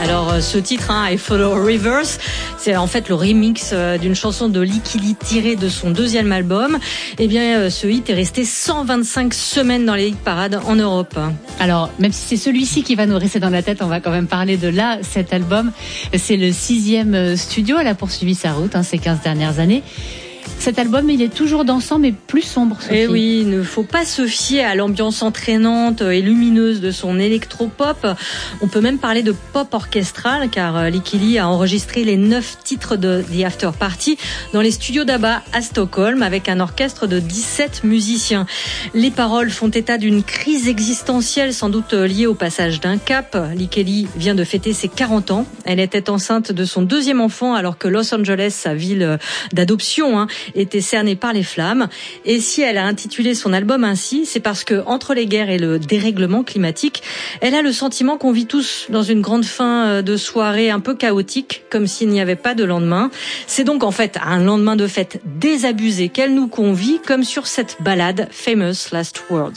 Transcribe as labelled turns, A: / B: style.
A: Alors ce titre, I Follow Rivers, c'est en fait le remix d'une chanson de Licky Lee tirée de son deuxième album. Eh bien ce hit est resté 125 semaines dans les hit parades en Europe.
B: Alors même si c'est celui-ci qui va nous rester dans la tête, on va quand même parler de cet album. C'est le 6e studio, elle a poursuivi sa route ces 15 dernières années. Cet album, il est toujours dansant, mais plus sombre, Sophie.
A: Et oui, il ne faut pas se fier à l'ambiance entraînante et lumineuse de son électropop. On peut même parler de pop orchestral, car Licky Lee a enregistré les 9 titres de The After Party dans les studios d'ABBA à Stockholm, avec un orchestre de 17 musiciens. Les paroles font état d'une crise existentielle, sans doute liée au passage d'un cap. Licky Lee vient de fêter ses 40 ans. Elle était enceinte de son 2e enfant, alors que Los Angeles, sa ville d'adoption, était cernée par les flammes. Et si elle a intitulé son album ainsi, c'est parce que entre les guerres et le dérèglement climatique, elle a le sentiment qu'on vit tous dans une grande fin de soirée un peu chaotique, comme s'il n'y avait pas de lendemain. C'est donc en fait un lendemain de fête désabusé qu'elle nous convie, comme sur cette ballade Famous Last Words.